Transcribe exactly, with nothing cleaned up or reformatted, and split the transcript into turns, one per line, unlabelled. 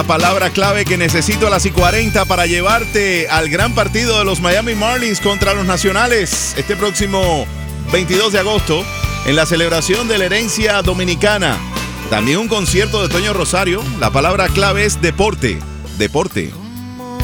Palabra clave que necesito a las y cuarenta para llevarte al gran partido de los Miami Marlins contra los Nacionales este próximo veintidós de agosto en la celebración de la herencia dominicana. También un concierto de Toño Rosario. La palabra clave es deporte. Deporte.